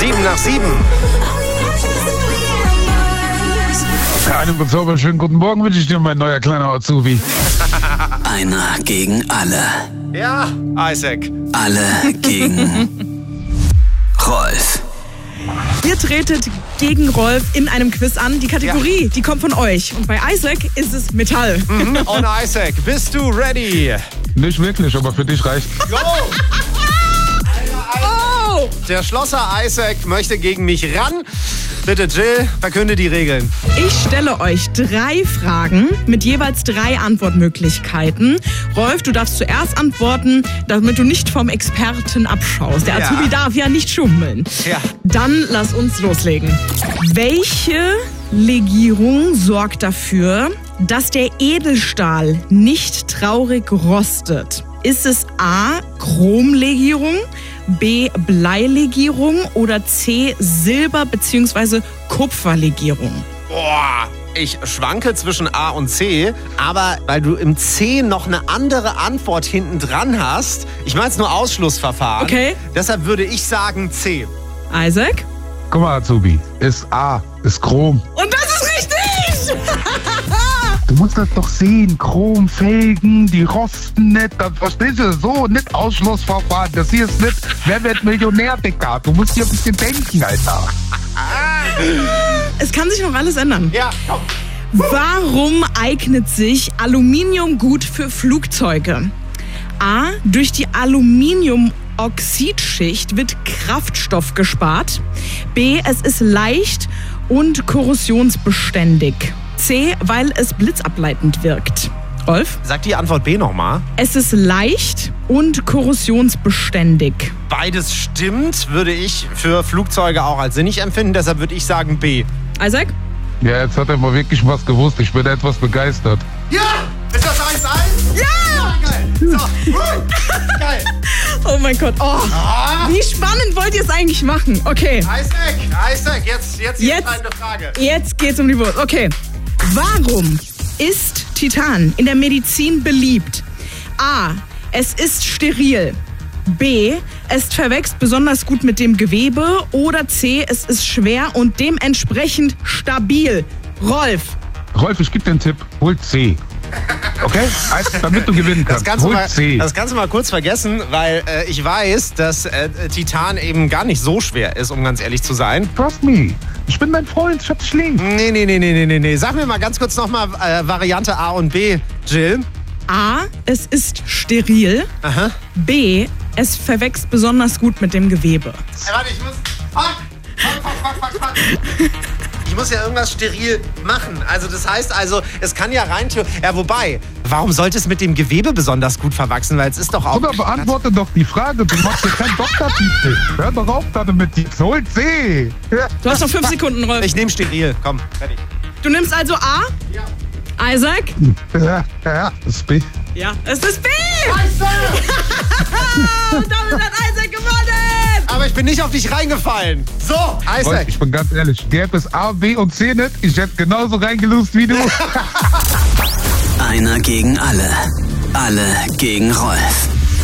7:07. Einen bezaubernd schönen guten Morgen wünsche ich dir, mein neuer kleiner Azubi. Einer gegen alle. Ja, Isaac. Alle gegen Rolf. Ihr tretet gegen Rolf in einem Quiz an. Die Kategorie, die kommt von euch. Und bei Isaac ist es Metall. Und Isaac, bist du ready? Nicht wirklich, aber für dich reicht. Go! Oh! Der Schlosser Isaac möchte gegen mich ran. Bitte, Jill, verkünde die Regeln. Ich stelle euch 3 Fragen mit jeweils 3 Antwortmöglichkeiten. Rolf, du darfst zuerst antworten, damit du nicht vom Experten abschaust. Der Azubi darf ja nicht schummeln. Ja. Dann lass uns loslegen. Welche Legierung sorgt dafür, dass der Edelstahl nicht traurig rostet? Ist es A, Chromlegierung, B, Bleilegierung oder C, Silber- bzw. Kupferlegierung? Boah, ich schwanke zwischen A und C, aber weil du im C noch eine andere Antwort hinten dran hast, ich meine es nur Ausschlussverfahren, Okay. Deshalb würde ich sagen C. Isaac? Guck mal, Azubi, ist A, ist Chrom. Und das ist richtig! Du musst das doch sehen, Chrom, Felgen, die rosten nicht, das verstehst du, so, nicht Ausschlussverfahren, das hier ist nicht, wer wird Millionär, Dicker, du musst hier ein bisschen denken, Alter. Es kann sich noch alles ändern. Ja, komm. Warum eignet sich Aluminium gut für Flugzeuge? A, durch die Aluminiumoxidschicht wird Kraftstoff gespart. B, es ist leicht und korrosionsbeständig. C, weil es blitzableitend wirkt. Rolf? Sag die Antwort B nochmal. Es ist leicht und korrosionsbeständig. Beides stimmt, würde ich für Flugzeuge auch als sinnig empfinden, deshalb würde ich sagen B. Isaac? Ja, jetzt hat er mal wirklich was gewusst, ich bin etwas begeistert. Ja! Ist das 1-1? Ja! Geil! So, geil! Oh mein Gott. Oh, wie spannend wollt ihr es eigentlich machen? Okay. Isaac, jetzt die entscheidende Frage. Jetzt geht's um die Wurst. Okay. Warum ist Titan in der Medizin beliebt? A, es ist steril. B, es verwächst besonders gut mit dem Gewebe. Oder C, es ist schwer und dementsprechend stabil. Rolf. Rolf, ich gebe dir einen Tipp, hol C. Okay? Damit du gewinnen kannst. Hol C. Das kannst du mal kurz vergessen, weil ich weiß, dass Titan eben gar nicht so schwer ist, um ganz ehrlich zu sein. Trust me. Ich bin dein Freund, ich hab dich lieb. Nee. Sag mir mal ganz kurz nochmal Variante A und B, Jill. A, es ist steril. Aha. B, es verwächst besonders gut mit dem Gewebe. Warte, ich muss... Fuck. Ich muss ja irgendwas steril machen. Also das heißt es kann ja rein... Ja, wobei, warum sollte es mit dem Gewebe besonders gut verwachsen? Weil es ist doch auch... Oder beantworte doch die Frage, du machst dir keinen Doktortitel. Hör doch auf damit, jetzt hol C. Ja. Du hast noch 5 Sekunden, Rolf. Ich nehme steril. Komm, fertig. Du nimmst also A? Ja. Isaac? Ja, das ist B. Ja, es ist B! Scheiße! Und damit hat Isaac gewonnen! Aber ich bin nicht auf dich reingefallen. So, Rolf, Isaac. ich bin ganz ehrlich, gäbe es A, B und C nicht, ich hätte genauso reingelust wie du. Einer gegen alle. Alle gegen Rolf.